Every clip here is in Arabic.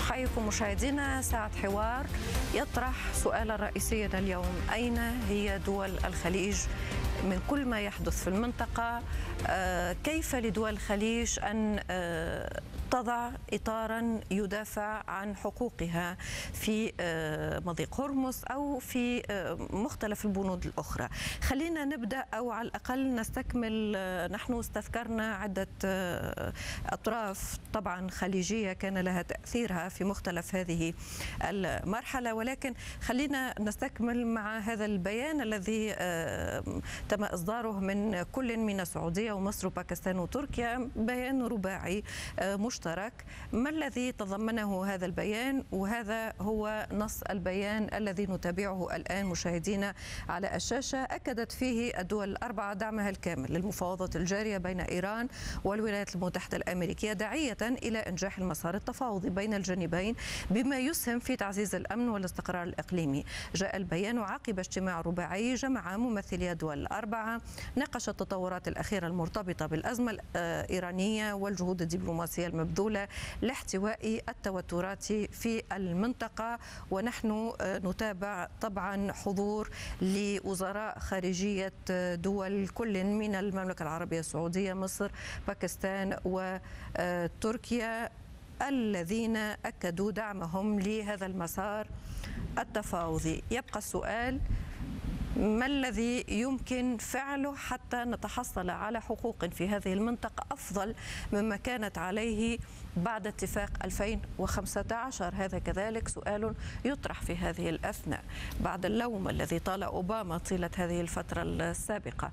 نحييكم مشاهدينا. ساعة حوار يطرح سؤالا رئيسيا اليوم: أين هي دول الخليج من كل ما يحدث في المنطقة؟ كيف لدول الخليج أن تضع إطارا يدافع عن حقوقها في مضيق هرمز أو في مختلف البنود الأخرى؟ خلينا نبدأ، أو على الأقل نستكمل. نحن استذكرنا عدة أطراف طبعا خليجية كان لها تأثيرها في مختلف هذه المرحلة، ولكن خلينا نستكمل مع هذا البيان الذي تم إصداره من كل من السعودية ومصر وباكستان وتركيا، بيان رباعي مشترك. ما الذي تضمنه هذا البيان؟ وهذا هو نص البيان الذي نتابعه الآن مشاهدينا على الشاشة. أكدت فيه الدول الأربعة دعمها الكامل للمفاوضات الجارية بين إيران والولايات المتحدة الأمريكية، داعية إلى إنجاح المسار التفاوضي بين الجانبين بما يسهم في تعزيز الأمن والاستقرار الإقليمي. جاء البيان عقب اجتماع رباعي جمع ممثلي الدول الأربعة ناقش التطورات الأخيرة المرتبطة بالأزمة الإيرانية والجهود الدبلوماسية المبذولة لاحتواء التوترات في المنطقة. ونحن نتابع طبعا حضور لوزراء خارجية دول كل من المملكة العربية السعودية، مصر، باكستان وتركيا، الذين أكدوا دعمهم لهذا المسار التفاوضي. يبقى السؤال: ما الذي يمكن فعله حتى نتحصل على حقوق في هذه المنطقة أفضل مما كانت عليه بعد اتفاق 2015؟ هذا كذلك سؤال يطرح في هذه الأثناء بعد اللوم الذي طال أوباما طيلة هذه الفترة السابقة.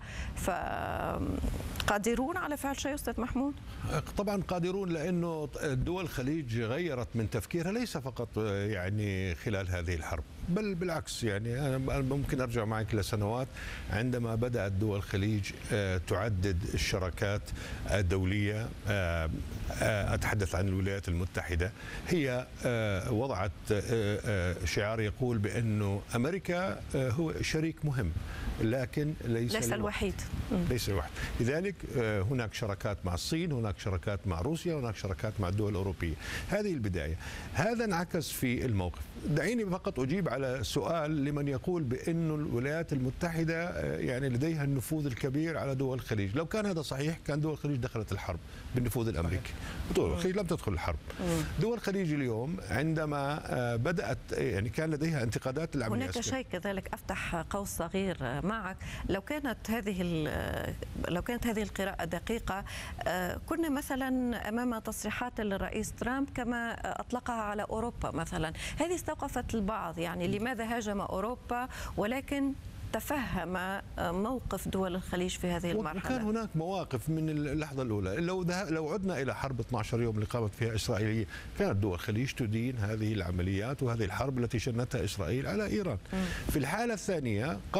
فقادرون على فعل شيء أستاذ محمود؟ طبعا قادرون، لأنه دول الخليج غيرت من تفكيرها، ليس فقط يعني خلال هذه الحرب، بل بالعكس. يعني أنا ممكن أرجع معك لسنوات عندما بدأت دول الخليج تعدد الشراكات الدولية. أتحدث عن الولايات المتحدة. هي وضعت شعار يقول بأنه أمريكا هو شريك مهم، لكن ليس الوحيد. ليس الوحيد. لذلك هناك شراكات مع الصين، هناك شراكات مع روسيا، هناك شراكات مع الدول الأوروبية. هذه البداية. هذا انعكس في الموقف. دعيني فقط أجيب على سؤال لمن يقول بأن الولايات المتحدة يعني لديها النفوذ الكبير على دول الخليج. لو كان هذا صحيح كان دول الخليج دخلت الحرب بالنفوذ الأمريكي. دول الخليج لم تدخل الحرب. دول الخليج اليوم عندما بدأت يعني كان لديها انتقادات للعملية هناك شيء كذلك، أفتح قوس صغير معك. لو كانت هذه القراءة دقيقة، كنا مثلا أمام تصريحات للرئيس ترامب كما أطلقها على أوروبا مثلا. هذه استوقفت البعض، يعني لماذا هاجم أوروبا ولكن تفهم موقف دول الخليج في هذه المرحلة؟ وكان هناك مواقف من اللحظة الأولى. لو عدنا إلى حرب 12 يوم اللي قامت فيها إسرائيل، كانت دول الخليج تدين هذه العمليات وهذه الحرب التي شنتها إسرائيل على إيران. في الحالة الثانية